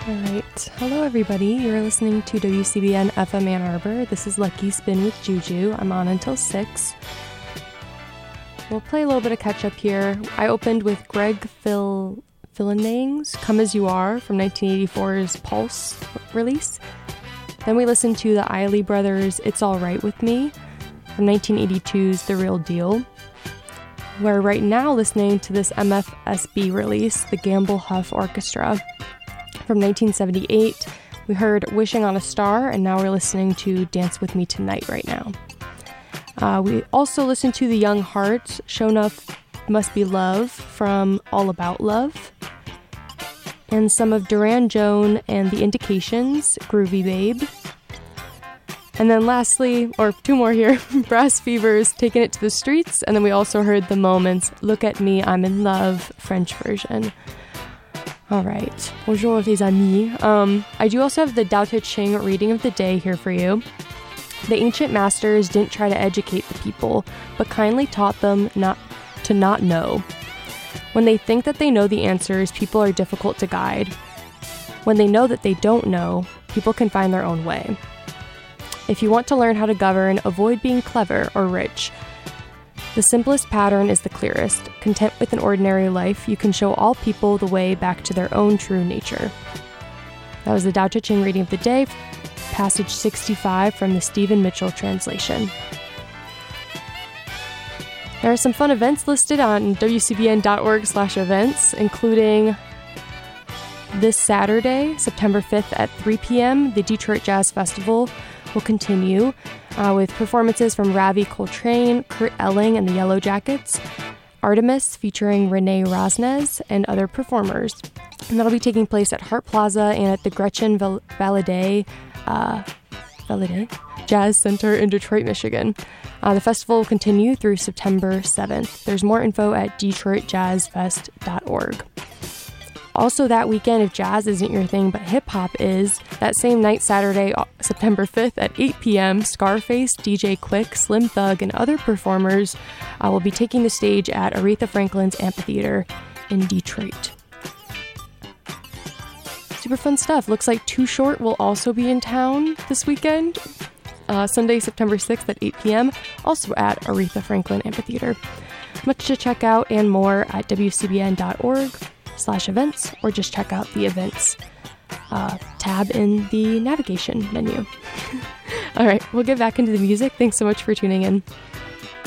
All right. Hello, everybody. You're listening to WCBN FM Ann Arbor. This is Lucky Spin with Juju. I'm on until 6. We'll play a little bit of catch-up here. I opened with Greg Phillinang's Come As You Are from 1984's Pulse release. Then we listened to the Isley Brothers' It's All Right With Me from 1982's The Real Deal. We're right now listening to this MFSB release, the Gamble Huff Orchestra. From 1978, we heard Wishing on a Star, and now we're listening to Dance With Me Tonight right now. We also listened to the Young Hearts, Show Enough Must Be Love from All About Love, and some of Duran Joan and the Indications, Groovy Babe. And then lastly, or two more here, Brass Fevers, Taking It to the Streets, and then we also heard The Moments, Look at Me, I'm in Love, French version. All right. Bonjour, les amis. I do also have the Tao Te Ching reading of the day here for you. The ancient masters didn't try to educate the people, but kindly taught them not know. When they think that they know the answers, people are difficult to guide. When they know that they don't know, people can find their own way. If you want to learn how to govern, avoid being clever or rich. The simplest pattern is the clearest. Content with an ordinary life, you can show all people the way back to their own true nature. That was the Tao Te Ching reading of the day, passage 65 from the Stephen Mitchell translation. There are some fun events listed on wcbn.org/events, including this Saturday, September 5th at 3 p.m., the Detroit Jazz Festival will continue with performances from Ravi Coltrane, Kurt Elling and the Yellow Jackets, Artemis featuring Renee Rosnes, and other performers. And that'll be taking place at Hart Plaza and at the Gretchen Valadie Jazz Center in Detroit, Michigan. The festival will continue through September 7th. There's more info at detroitjazzfest.org. Also that weekend, if jazz isn't your thing but hip-hop is, that same night, Saturday, September 5th at 8 p.m., Scarface, DJ Quick, Slim Thug, and other performers will be taking the stage at Aretha Franklin's Amphitheater in Detroit. Super fun stuff. Looks like Too Short will also be in town this weekend, Sunday, September 6th at 8 p.m., also at Aretha Franklin Amphitheater. Much to check out and more at wcbn.org/events, or just check out the events tab in the navigation menu. All right, we'll get back into the music. Thanks so much for tuning in.